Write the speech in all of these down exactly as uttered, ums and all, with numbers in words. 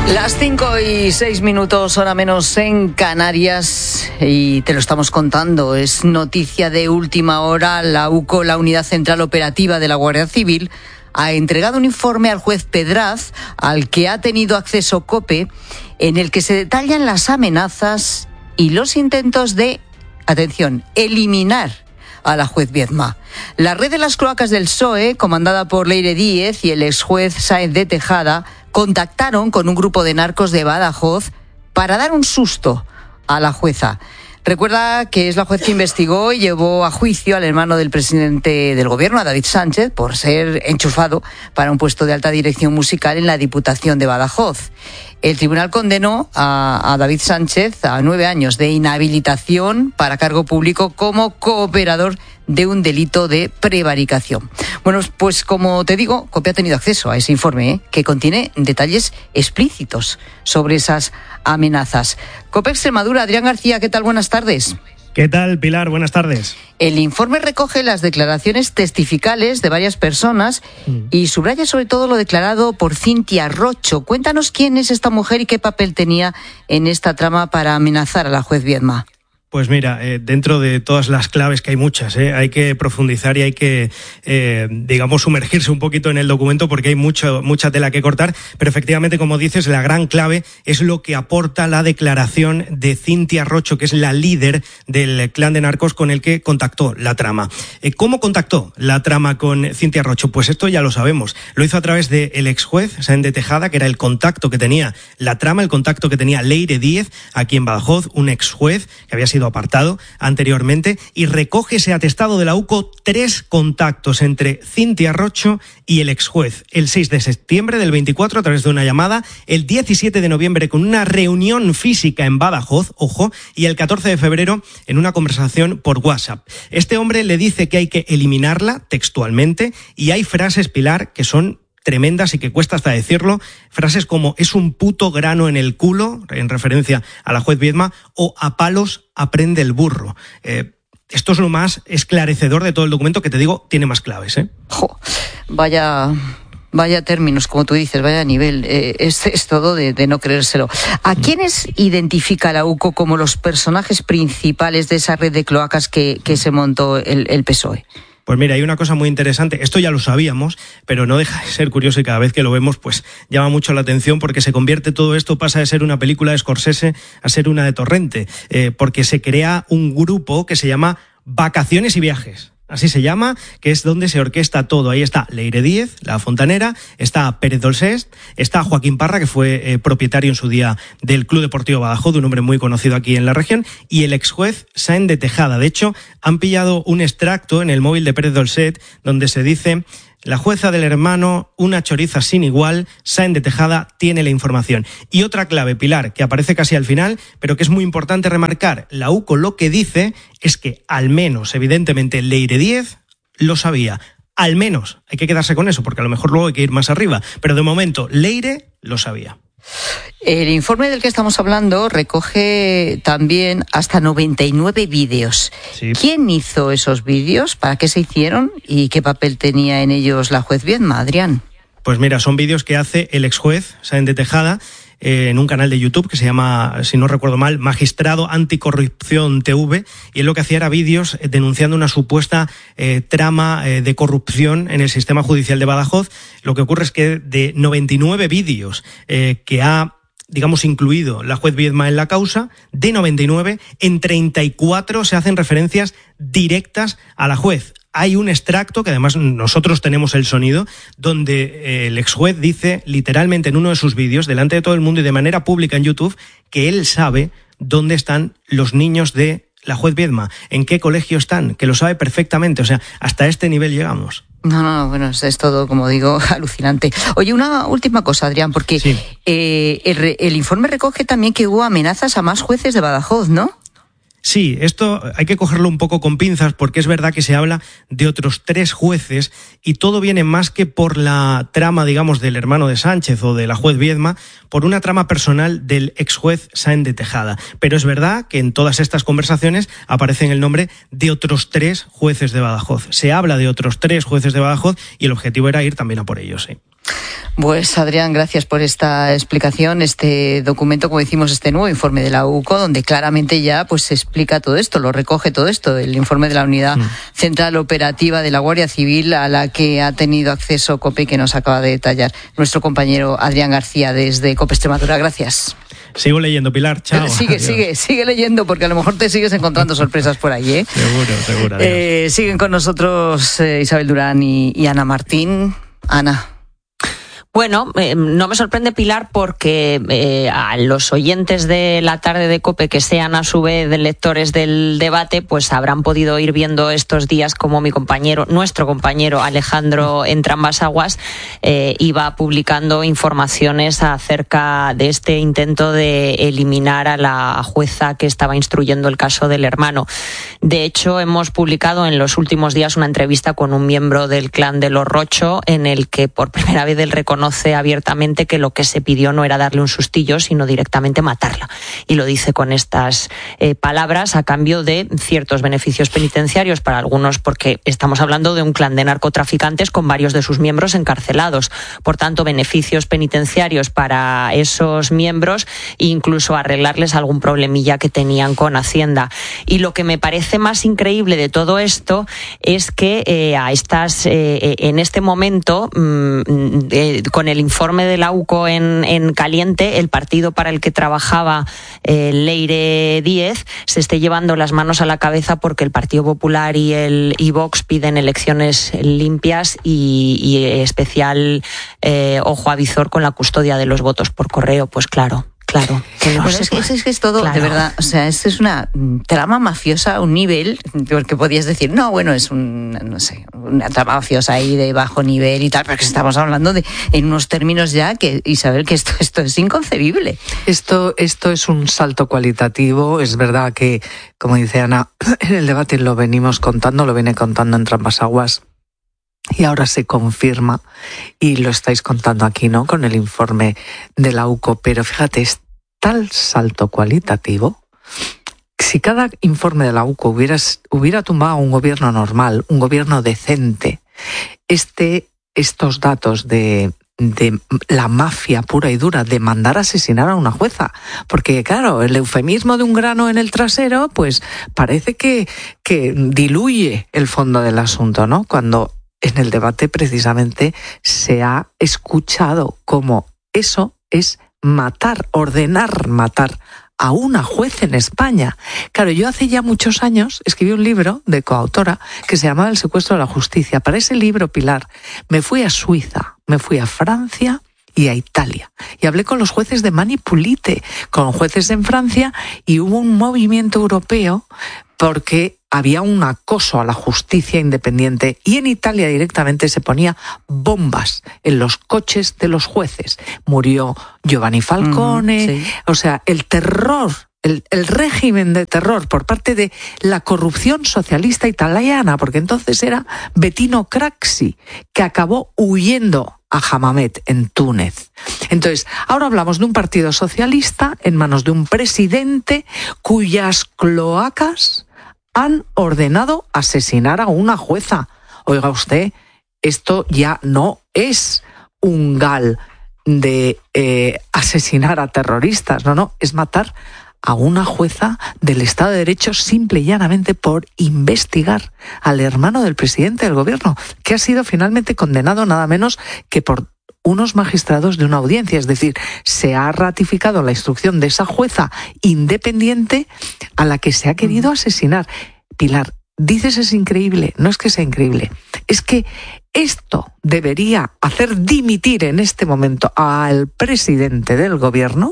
Las cinco y seis minutos, hora menos en Canarias, y te lo estamos contando. Es noticia de última hora. La U C O, la Unidad Central Operativa de la Guardia Civil, ha entregado un informe al juez Pedraz, al que ha tenido acceso COPE, en el que se detallan las amenazas y los intentos de, atención, eliminar a la juez Viedma. La red de las cloacas del P S O E, comandada por Leire Díez y el ex juez Sáenz de Tejada, contactaron con un grupo de narcos de Badajoz para dar un susto a la jueza. Recuerda que es la juez que investigó y llevó a juicio al hermano del presidente del gobierno, a David Sánchez, por ser enchufado para un puesto de alta dirección musical en la Diputación de Badajoz. El tribunal condenó a, a David Sánchez a nueve años de inhabilitación para cargo público como cooperador de un delito de prevaricación. Bueno, pues como te digo, COPE ha tenido acceso a ese informe, ¿eh? que contiene detalles explícitos sobre esas amenazas. COPE Extremadura, Adrián García, ¿qué tal? Buenas tardes. ¿Qué tal, Pilar? Buenas tardes. El informe recoge las declaraciones testificales de varias personas mm. y subraya sobre todo lo declarado por Cintia Rocho. Cuéntanos quién es esta mujer y qué papel tenía en esta trama para amenazar a la juez Viedma. Pues mira, eh, dentro de todas las claves, que hay muchas, eh, hay que profundizar y hay que, eh, digamos, sumergirse un poquito en el documento porque hay mucho, mucha tela que cortar, pero efectivamente, como dices, la gran clave es lo que aporta la declaración de Cintia Rocho, que es la líder del clan de narcos con el que contactó la trama. Eh, ¿Cómo contactó la trama con Cintia Rocho? Pues esto ya lo sabemos. Lo hizo a través del ex juez Sáenz de Tejada, que era el contacto que tenía la trama, el contacto que tenía Leire Díez aquí en Badajoz, un ex juez que había sido apartado anteriormente, y recoge ese atestado de la U C O tres contactos entre Cintia Rocho y el ex juez. El seis de septiembre del veinticuatro a través de una llamada, el diecisiete de noviembre con una reunión física en Badajoz, ojo, y el catorce de febrero en una conversación por WhatsApp. Este hombre le dice que hay que eliminarla textualmente, y hay frases, Pilar, que son tremendas y que cuesta hasta decirlo, frases como es un puto grano en el culo, en referencia a la juez Viedma, o a palos aprende el burro. Eh, esto es lo más esclarecedor de todo el documento, que te digo, tiene más claves, ¿eh? Jo, vaya... Vaya términos, como tú dices, vaya nivel, eh, es, es todo de, de no creérselo. ¿A quiénes identifica la U C O como los personajes principales de esa red de cloacas que, que se montó el, el P S O E? Pues mira, hay una cosa muy interesante, esto ya lo sabíamos, pero no deja de ser curioso, y cada vez que lo vemos pues llama mucho la atención, porque se convierte todo esto, pasa de ser una película de Scorsese a ser una de Torrente, eh, porque se crea un grupo que se llama Vacaciones y Viajes. Así se llama, que es donde se orquesta todo. Ahí está Leire Díez, la fontanera, está Pérez Dolcés, está Joaquín Parra, que fue eh, propietario en su día del Club Deportivo Badajoz, un hombre muy conocido aquí en la región, y el ex juez Sáenz de Tejada. De hecho, han pillado un extracto en el móvil de Pérez Dolcés donde se dice: la jueza del hermano, una choriza sin igual, Sáenz de Tejada tiene la información. Y otra clave, Pilar, que aparece casi al final, pero que es muy importante remarcar, la U C O lo que dice es que al menos, evidentemente, Leire Díez lo sabía. Al menos, hay que quedarse con eso, porque a lo mejor luego hay que ir más arriba, pero de momento, Leire lo sabía. El informe del que estamos hablando recoge también hasta noventa y nueve vídeos. Sí. ¿Quién hizo esos vídeos? ¿Para qué se hicieron? ¿Y qué papel tenía en ellos la juez Viedma, Adrián? Pues mira, son vídeos que hace el ex juez Sáenz de Tejada eh, en un canal de YouTube que se llama, si no recuerdo mal, Magistrado Anticorrupción T V, y él lo que hacía era vídeos denunciando una supuesta eh, trama eh, de corrupción en el sistema judicial de Badajoz. Lo que ocurre es que de noventa y nueve vídeos eh, que ha, digamos, incluido la juez Viedma en la causa, de noventa y nueve, en treinta y cuatro se hacen referencias directas a la juez. Hay un extracto, que además nosotros tenemos el sonido, donde el ex juez dice literalmente en uno de sus vídeos, delante de todo el mundo y de manera pública en YouTube, que él sabe dónde están los niños de la juez Viedma, en qué colegio están, que lo sabe perfectamente. O sea, hasta este nivel llegamos. No, no, bueno, es, es todo, como digo, alucinante. Oye, una última cosa, Adrián, porque sí. eh, el, el informe recoge también que hubo amenazas a más jueces de Badajoz, ¿no? Sí, esto hay que cogerlo un poco con pinzas, porque es verdad que se habla de otros tres jueces y todo viene más que por la trama, digamos, del hermano de Sánchez o de la juez Viedma, por una trama personal del ex juez Sáenz de Tejada. Pero es verdad que en todas estas conversaciones aparece el nombre de otros tres jueces de Badajoz. Se habla de otros tres jueces de Badajoz y el objetivo era ir también a por ellos, sí. Pues Adrián, gracias por esta explicación, este documento, como decimos, este nuevo informe de la U C O, donde claramente ya pues se explica todo esto, lo recoge todo esto, el informe de la Unidad mm. Central Operativa de la Guardia Civil, a la que ha tenido acceso COPE y que nos acaba de detallar nuestro compañero Adrián García desde COPE Extremadura. Gracias. Sigo leyendo, Pilar, chao. Sigue, Adiós. sigue, sigue leyendo, porque a lo mejor te sigues encontrando sorpresas por ahí, ¿eh? Seguro, seguro. Eh, siguen con nosotros eh, Isabel Durán y, y Ana Martín. Ana. Bueno, eh, no me sorprende, Pilar, porque eh, a los oyentes de la tarde de COPE, que sean a su vez lectores del debate, pues habrán podido ir viendo estos días como mi compañero, nuestro compañero Alejandro Entrambasaguas, eh, iba publicando informaciones acerca de este intento de eliminar a la jueza que estaba instruyendo el caso del hermano. De hecho, hemos publicado en los últimos días una entrevista con un miembro del clan de los Rocho, en el que por primera vez él reconoce abiertamente que lo que se pidió no era darle un sustillo, sino directamente matarla. Y lo dice con estas eh, palabras, a cambio de ciertos beneficios penitenciarios para algunos, porque estamos hablando de un clan de narcotraficantes con varios de sus miembros encarcelados. Por tanto, beneficios penitenciarios para esos miembros e incluso arreglarles algún problemilla que tenían con Hacienda. Y lo que me parece más increíble de todo esto es que eh, a estas, eh, en este momento, mmm, eh, con el informe de la U C O en, en caliente, el partido para el que trabajaba eh, Leire Díez se esté llevando las manos a la cabeza porque el Partido Popular y el y Vox piden elecciones limpias y, y especial eh, ojo avizor con la custodia de los votos por correo. Pues claro. Claro. Que bueno, es, que, es que es todo, claro. De verdad, o sea, esto es una trama mafiosa a un nivel, porque podías decir, no, bueno, es un, no sé, una trama mafiosa ahí de bajo nivel y tal, pero que estamos hablando de, en unos términos ya que, Isabel, que esto, esto es inconcebible. Esto, esto es un salto cualitativo, es verdad que, como dice Ana, en el debate lo venimos contando, lo viene contando Entrambasaguas, y ahora se confirma, y lo estáis contando aquí, ¿no?, con el informe de la U C O. Pero fíjate, es tal salto cualitativo. Si cada informe de la U C O hubiera, hubiera tumbado a un gobierno normal, un gobierno decente, este, estos datos de, de la mafia pura y dura, de mandar a asesinar a una jueza. Porque, claro, el eufemismo de un grano en el trasero, pues parece que, que diluye el fondo del asunto, ¿no? Cuando en el debate precisamente se ha escuchado cómo eso es matar, ordenar matar a una juez en España. Claro, yo hace ya muchos años escribí un libro de coautora que se llamaba El secuestro de la justicia. Para ese libro, Pilar, me fui a Suiza, me fui a Francia y a Italia. Y hablé con los jueces de Manipulite, con jueces en Francia, y hubo un movimiento europeo porque había un acoso a la justicia independiente, y en Italia directamente se ponía bombas en los coches de los jueces. Murió Giovanni Falcone, mm, sí. O sea, el terror, el, el régimen de terror por parte de la corrupción socialista italiana, porque entonces era Bettino Craxi, que acabó huyendo a Hammamet en Túnez. Entonces, ahora hablamos de un partido socialista en manos de un presidente cuyas cloacas han ordenado asesinar a una jueza. Oiga usted, esto ya no es un gal de eh, asesinar a terroristas, no, no, es matar a una jueza del Estado de Derecho simple y llanamente por investigar al hermano del presidente del gobierno, que ha sido finalmente condenado nada menos que por unos magistrados de una audiencia. Es decir, se ha ratificado la instrucción de esa jueza independiente a la que se ha querido asesinar. Pilar, dices es increíble, no es que sea increíble, es que esto debería hacer dimitir en este momento al presidente del gobierno.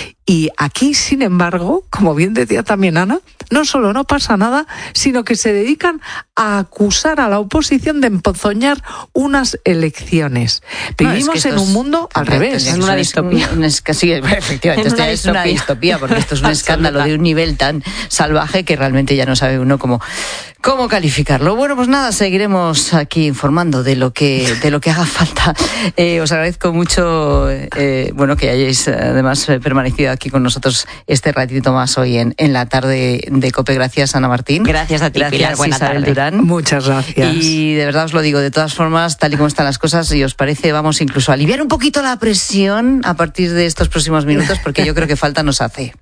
Y aquí, sin embargo, como bien decía también Ana, no solo no pasa nada, sino que se dedican a acusar a la oposición de emponzoñar unas elecciones. Vivimos no, es que en un es, mundo al revés. Es una distopía. Un, un, es que sí, efectivamente, es una, es una distopía, porque esto es un escándalo de un nivel tan salvaje que realmente ya no sabe uno cómo, ¿Cómo calificarlo? Bueno, pues nada, seguiremos aquí informando de lo que de lo que haga falta. Eh, os agradezco mucho, eh, bueno, que hayáis además permanecido aquí con nosotros este ratito más hoy en, en la tarde de COPE. Gracias, Ana Martín. Gracias a ti, gracias, Pilar. Buena Isabel tarde. Durán. Muchas gracias. Y de verdad os lo digo, de todas formas, tal y como están las cosas, si os parece, vamos incluso a aliviar un poquito la presión a partir de estos próximos minutos, porque yo creo que falta nos hace.